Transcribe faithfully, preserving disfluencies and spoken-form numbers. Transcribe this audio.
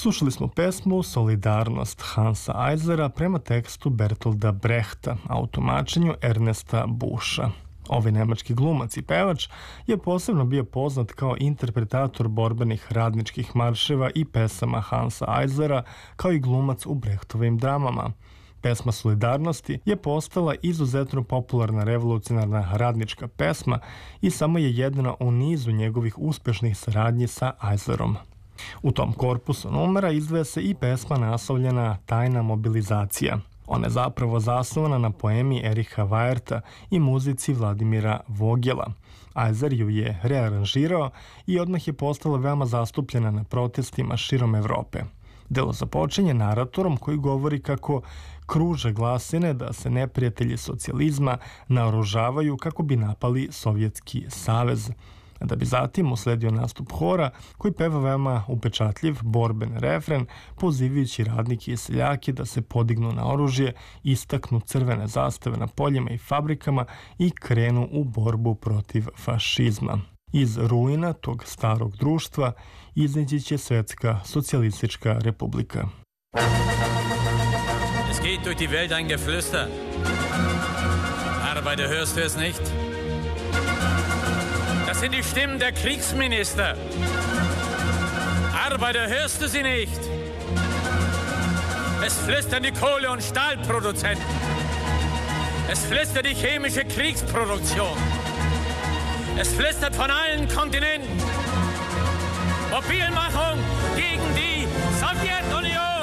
Slušali smo pesmu Solidarnost Hansa Eisera prema tekstu Bertolda Brehta, a u tumačenju Ernesta Busha. Ovaj nemački glumac i pevač je posebno bio poznat kao interpretator borbenih radničkih marševa i pesama Hansa Eisera, kao i glumac u Brehtovim dramama. Pesma Solidarnosti je postala izuzetno popularna revolucionarna radnička pesma i samo je jedna u nizu njegovih uspešnih saradnji sa Eiserom. U tom korpusu numera izdvaja se i pesma naslovljena Tajna mobilizacija. Ona je zapravo zasnovana na poemi Eriha Vajerta i muzici Vladimira Vogela. Eiser ju je rearanžirao i odmah je postala veoma zastupljena na protestima širom Evrope. Delo započinje naratorom koji govori kako kruže glasine da se neprijatelji socijalizma naoružavaju kako bi napali Sovjetski savez, da bi zatim usledio nastup hora koji peva veoma upečatljiv borben refren, pozivajući radnike i seljake da se podignu na oružje, istaknu crvene zastave na poljima i fabrikama i krenu u borbu protiv fašizma. Iz ruina tog starog društva izneći će Svetska socijalistička republika. Es geht durch die Welt ein Geflüster. Arbeiter, hörst du es nicht? Das sind die Stimmen der Kriegsminister. Arbeiter, hörst du sie nicht? Es flüstern die Kohle- und Stahlproduzenten. Es flüstert die chemische Kriegsproduktion. Es flüstert von allen Kontinenten. Mobilmachung gegen die Sowjetunion!